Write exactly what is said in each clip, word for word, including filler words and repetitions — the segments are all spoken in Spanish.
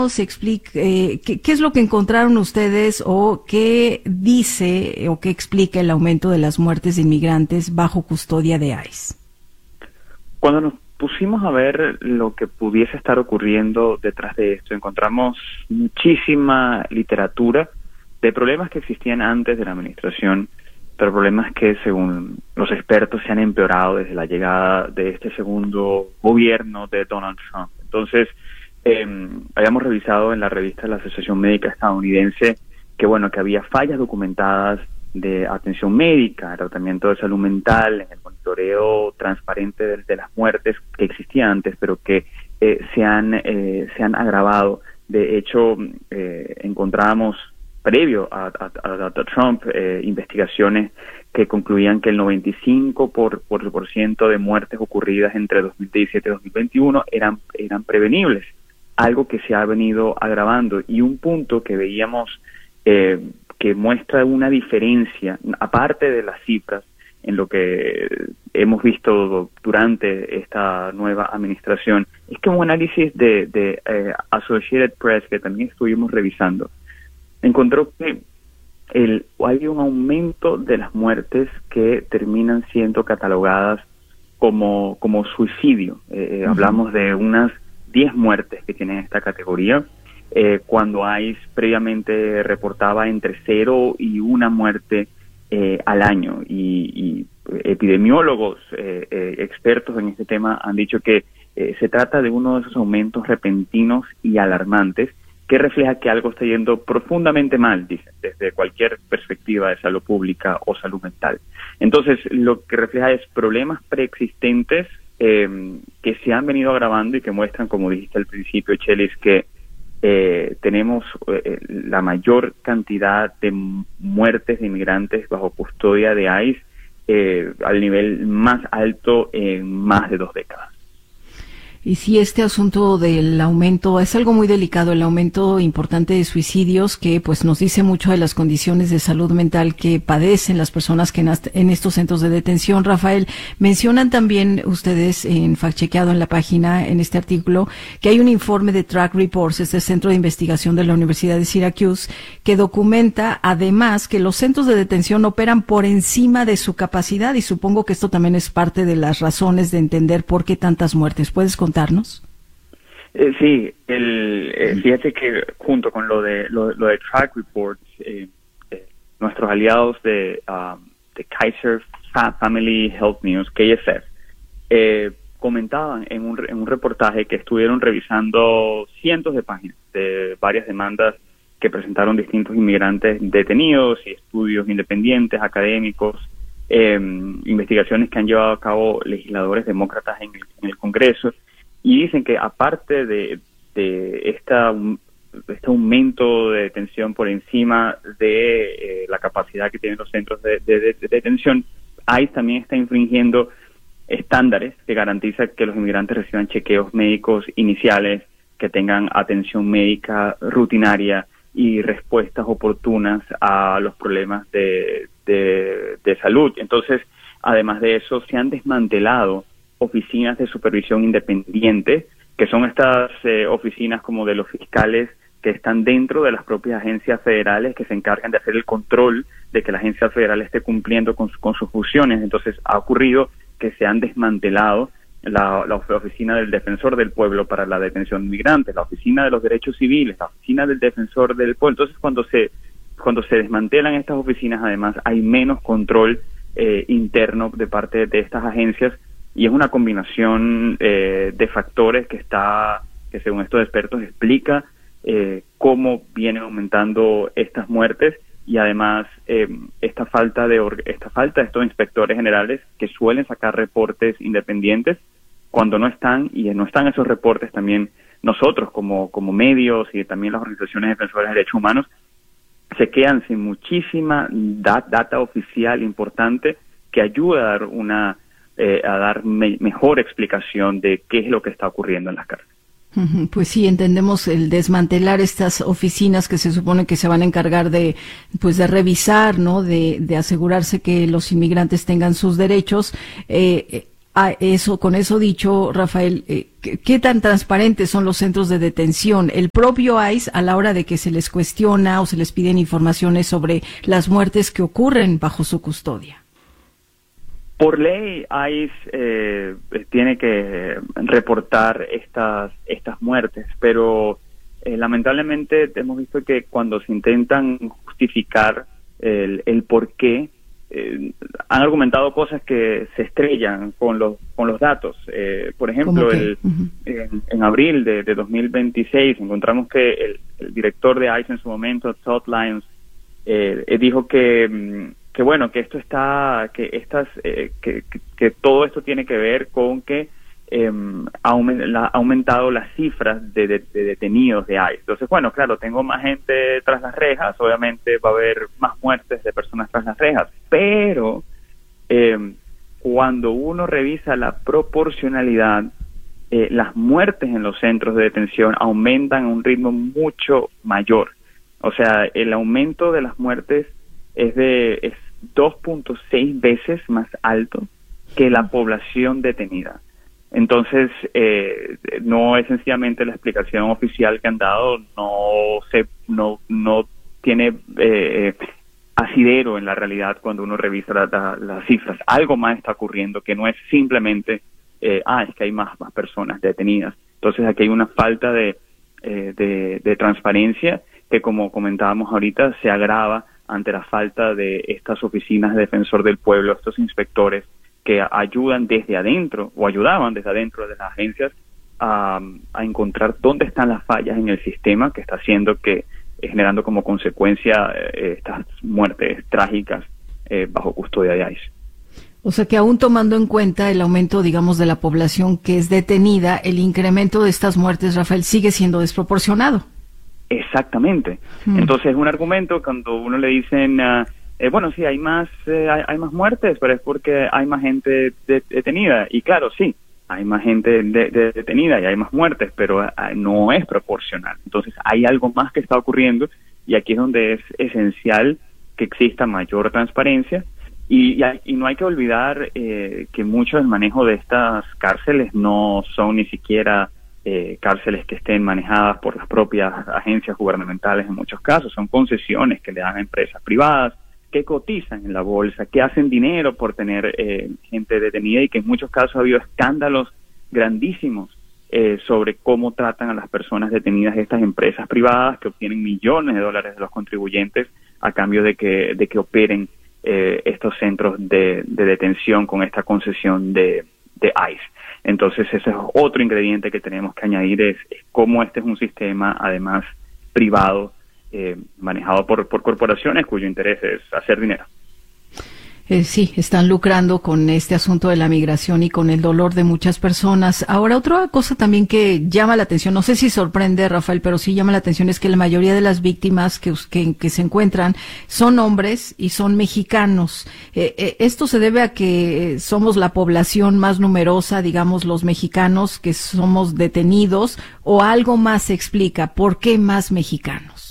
se explique, eh, ¿qué, qué es lo que encontraron ustedes o qué dice o qué explica el aumento de las muertes de inmigrantes bajo custodia de ICE? Cuando nos pusimos a ver lo que pudiese estar ocurriendo detrás de esto, encontramos muchísima literatura de problemas que existían antes de la administración, pero problemas que, según los expertos, se han empeorado desde la llegada de este segundo gobierno de Donald Trump. Entonces, Eh, habíamos revisado en la revista de la Asociación Médica Estadounidense que, bueno, que había fallas documentadas de atención médica, tratamiento de salud mental, en el monitoreo transparente de, de las muertes que existía antes, pero que eh, se han eh, se han agravado. De hecho, eh, encontrábamos previo a, a, a, a Trump eh, investigaciones que concluían que el noventa y cinco por ciento de muertes ocurridas entre dos mil diecisiete y dos mil veintiuno eran eran prevenibles, algo que se ha venido agravando. Y un punto que veíamos eh, que muestra una diferencia, aparte de las cifras, en lo que hemos visto durante esta nueva administración, es que un análisis de, de eh, Associated Press, que también estuvimos revisando, encontró que el, hay un aumento de las muertes que terminan siendo catalogadas como, como suicidio. Eh, uh-huh. Hablamos de unas diez muertes que tienen esta categoría, eh, cuando ICE previamente reportaba entre cero y una muerte eh, al año. Y, y epidemiólogos eh, eh, expertos en este tema han dicho que eh, se trata de uno de esos aumentos repentinos y alarmantes que refleja que algo está yendo profundamente mal, dicen, desde cualquier perspectiva de salud pública o salud mental. Entonces, lo que refleja es problemas preexistentes Eh, que se han venido agravando y que muestran, como dijiste al principio, Chelis, que eh, tenemos eh, la mayor cantidad de muertes de inmigrantes bajo custodia de ICE eh, al nivel más alto en más de dos décadas. Y sí, este asunto del aumento es algo muy delicado, el aumento importante de suicidios, que pues nos dice mucho de las condiciones de salud mental que padecen las personas que en estos centros de detención. Rafael, mencionan también ustedes en Fact Chequeado en la página, en este artículo, que hay un informe de Track Reports, este centro de investigación de la Universidad de Syracuse, que documenta además que los centros de detención operan por encima de su capacidad, y supongo que esto también es parte de las razones de entender por qué tantas muertes. ¿Puedes contar? Contarnos. Eh, sí, el, eh, fíjate que junto con lo de lo, lo de Track Reports, eh, eh, nuestros aliados de, um, de Kaiser Family Health News, K F F, eh, comentaban en un, en un reportaje que estuvieron revisando cientos de páginas de varias demandas que presentaron distintos inmigrantes detenidos y estudios independientes, académicos, eh, investigaciones que han llevado a cabo legisladores demócratas en el, en el Congreso. Y dicen que aparte de, de esta, este aumento de detención por encima de eh, la capacidad que tienen los centros de, de, de, de detención, ICE también está infringiendo estándares que garantizan que los inmigrantes reciban chequeos médicos iniciales, que tengan atención médica rutinaria y respuestas oportunas a los problemas de, de, de salud. Entonces, además de eso, se han desmantelado oficinas de supervisión independiente, que son estas eh, oficinas como de los fiscales que están dentro de las propias agencias federales, que se encargan de hacer el control de que la agencia federal esté cumpliendo con, su, con sus funciones. Entonces ha ocurrido que se han desmantelado la, la oficina del defensor del pueblo para la detención de inmigrantes, la oficina de los derechos civiles, la oficina del defensor del pueblo. Entonces cuando se cuando se desmantelan estas oficinas, además hay menos control eh, interno de parte de estas agencias. Y es una combinación eh, de factores que está, que según estos expertos explica eh, cómo vienen aumentando estas muertes, y además eh, esta falta de esta falta de estos inspectores generales que suelen sacar reportes independientes. Cuando no están y no están esos reportes, también nosotros como como medios y también las organizaciones defensoras de derechos humanos se quedan sin muchísima dat- data oficial importante que ayuda a dar una Eh, a dar me- mejor explicación de qué es lo que está ocurriendo en las cárceles. Pues sí, entendemos el desmantelar estas oficinas que se supone que se van a encargar de, pues, de revisar, ¿no? De, de asegurarse que los inmigrantes tengan sus derechos. Eh, Ah, eso, con eso dicho, Rafael, eh, ¿qué, ¿qué tan transparentes son los centros de detención? El propio I C E, a la hora de que se les cuestiona o se les piden informaciones sobre las muertes que ocurren bajo su custodia. Por ley, I C E eh, tiene que reportar estas estas muertes, pero eh, lamentablemente hemos visto que cuando se intentan justificar el, el por qué, Eh, han argumentado cosas que se estrellan con los con los datos. Eh, por ejemplo, el, uh-huh. en, en abril de, de dos mil veintiséis encontramos que el, el director de I C E en su momento, Todd Lyons, eh, eh, dijo que, que bueno, que esto está, que estas, eh, que, que, que todo esto tiene que ver con que eh, aument, la, ha aumentado las cifras de, de, de detenidos de I C E. Entonces, bueno, claro, tengo más gente tras las rejas, obviamente va a haber más muertes de personas tras las rejas, pero eh, cuando uno revisa la proporcionalidad, eh, las muertes en los centros de detención aumentan a un ritmo mucho mayor. O sea, el aumento de las muertes es de es dos punto seis veces más alto que la población detenida. Entonces, eh, no es sencillamente la explicación oficial que han dado, no se, no, no tiene eh, asidero en la realidad cuando uno revisa la, la, las cifras. Algo más está ocurriendo que no es simplemente, eh, ah, es que hay más, más personas detenidas. Entonces, aquí hay una falta de, eh, de, de transparencia que, como comentábamos ahorita, se agrava ante la falta de estas oficinas de defensor del pueblo, estos inspectores que ayudan desde adentro o ayudaban desde adentro de las agencias a, a encontrar dónde están las fallas en el sistema que está haciendo que eh, generando como consecuencia eh, estas muertes trágicas eh, bajo custodia de I C E. O sea que aún tomando en cuenta el aumento, digamos, de la población que es detenida, el incremento de estas muertes, Rafael, sigue siendo desproporcionado. Exactamente. Hmm. Entonces es un argumento cuando uno le dicen uh, Eh, bueno, sí, hay más eh, hay, hay más muertes, pero es porque hay más gente de, detenida. Y claro, sí, hay más gente de, de, detenida y hay más muertes, pero eh, no es proporcional. Entonces hay algo más que está ocurriendo y aquí es donde es esencial que exista mayor transparencia. Y, y, y no hay que olvidar eh, que mucho del manejo de estas cárceles no son ni siquiera eh, cárceles que estén manejadas por las propias agencias gubernamentales en muchos casos. Son concesiones que le dan a empresas privadas que cotizan en la bolsa, que hacen dinero por tener eh, gente detenida y que en muchos casos ha habido escándalos grandísimos eh, sobre cómo tratan a las personas detenidas estas empresas privadas que obtienen millones de dólares de los contribuyentes a cambio de que de que operen eh, estos centros de, de detención con esta concesión de, de I C E. Entonces ese es otro ingrediente que tenemos que añadir, es, es cómo este es un sistema además privado, Eh, manejado por, por corporaciones cuyo interés es hacer dinero. Eh, sí, están lucrando con este asunto de la migración y con el dolor de muchas personas. Ahora, otra cosa también que llama la atención, no sé si sorprende, Rafael, pero sí llama la atención, es que la mayoría de las víctimas que, que, que se encuentran son hombres y son mexicanos. Eh, eh, ¿Esto se debe a que somos la población más numerosa, digamos, los mexicanos que somos detenidos, o algo más se explica? ¿Por qué más mexicanos?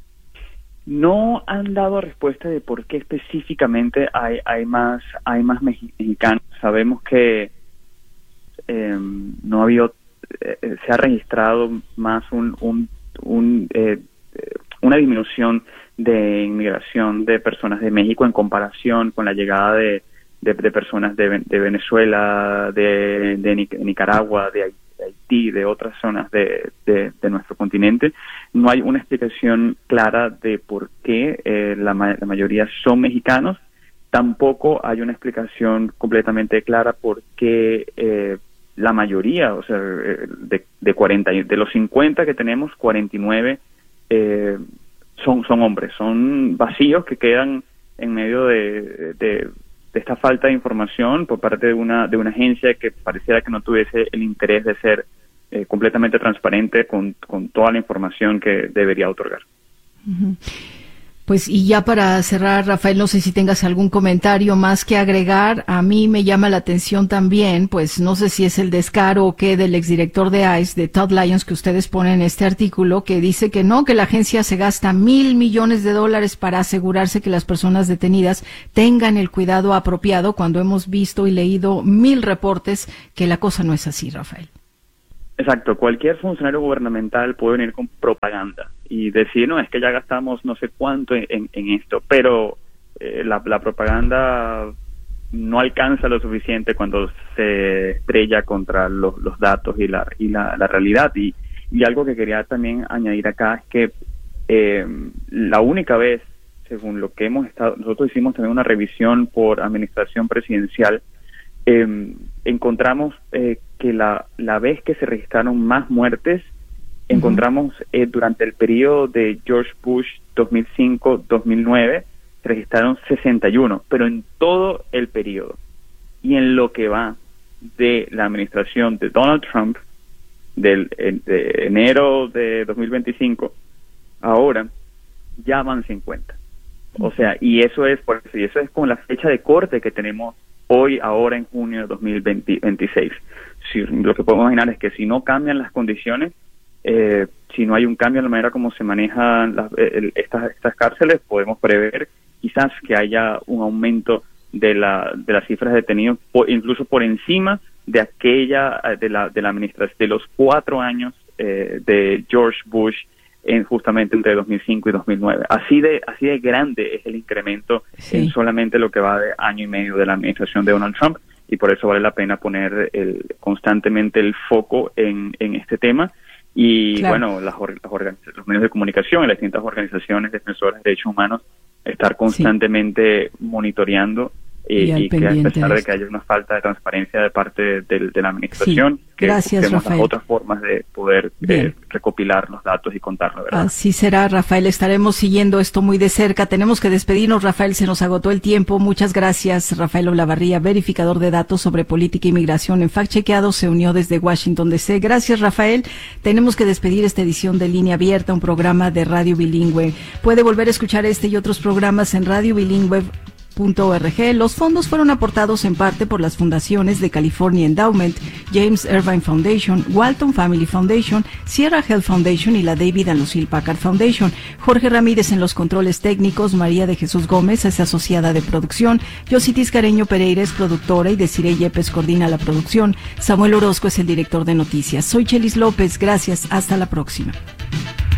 No han dado respuesta de por qué específicamente hay hay más hay más mexicanos. Sabemos que eh, no ha habido eh, se ha registrado más un un, un eh, una disminución de inmigración de personas de México en comparación con la llegada de de, de personas de, de Venezuela, de, de Nicaragua, de Haití, de otras zonas de, de, de nuestro continente. No hay una explicación clara de por qué eh, la, ma la mayoría son mexicanos. Tampoco hay una explicación completamente clara por qué eh, la mayoría, o sea, de, de cuarenta, de los cincuenta que tenemos, cuarenta y nueve eh, son son hombres, son vacíos que quedan en medio de, de de esta falta de información por parte de una de una agencia que pareciera que no tuviese el interés de ser eh, completamente transparente con, con toda la información que debería otorgar. Uh-huh. Pues y ya para cerrar, Rafael, no sé si tengas algún comentario más que agregar. A mí me llama la atención también, pues no sé si es el descaro o qué del exdirector de ICE, de Todd Lyons, que ustedes ponen en este artículo, que dice que no, que la agencia se gasta mil millones de dólares para asegurarse que las personas detenidas tengan el cuidado apropiado, cuando hemos visto y leído mil reportes que la cosa no es así, Rafael. Exacto, cualquier funcionario gubernamental puede venir con propaganda y decir, no, es que ya gastamos no sé cuánto en, en esto, pero eh, la, la propaganda no alcanza lo suficiente cuando se estrella contra los, los datos y la y la, la realidad. Y, y algo que quería también añadir acá es que eh, la única vez, según lo que hemos estado, nosotros hicimos también una revisión por administración presidencial, eh, encontramos eh, que la, la vez que se registraron más muertes, uh-huh. encontramos eh, durante el periodo de George Bush dos mil cinco a dos mil nueve, se registraron sesenta y uno, pero en todo el periodo. Y en lo que va de la administración de Donald Trump, del, de enero de dos mil veinticinco, ahora ya van cincuenta. O sea, y eso es por y eso es con la fecha de corte que tenemos hoy, ahora en junio de dos mil veintiséis. Si, lo que podemos imaginar es que si no cambian las condiciones, eh, si no hay un cambio en la manera como se manejan las, eh, estas, estas cárceles, podemos prever quizás que haya un aumento de la de las cifras de detenidos, por, incluso por encima de aquella de la de la administración de los cuatro años eh, de George Bush, en justamente entre dos mil cinco y dos mil nueve. Así de así de grande es el incremento sí. en solamente lo que va de año y medio de la administración de Donald Trump, y por eso vale la pena poner el, constantemente el foco en, en este tema. Y claro. bueno, las, las los medios de comunicación y las distintas organizaciones defensoras de derechos humanos estar constantemente sí. monitoreando y, y que a pesar de que haya una falta de transparencia de parte de, de la administración, sí. que Gracias, busquemos las otras formas de poder eh, recopilar los datos y contarlo, ¿verdad? Así será, Rafael. Estaremos siguiendo esto muy de cerca. Tenemos que despedirnos, Rafael. Se nos agotó el tiempo. Muchas gracias, Rafael Olavarría, verificador de datos sobre política e inmigración en Fact Chequeado. Se unió desde Washington, D C Gracias, Rafael. Tenemos que despedir esta edición de Línea Abierta, un programa de Radio Bilingüe. Puede volver a escuchar este y otros programas en radio bilingüe punto org. Los fondos fueron aportados en parte por las fundaciones de California Endowment, James Irvine Foundation, Walton Family Foundation, Sierra Health Foundation y la David and Lucille Packard Foundation. Jorge Ramírez en los controles técnicos, María de Jesús Gómez es asociada de producción, Yositis Careño Pereira es productora y Desiree Yepes coordina la producción. Samuel Orozco es el director de noticias. Soy Chelis López, gracias, hasta la próxima.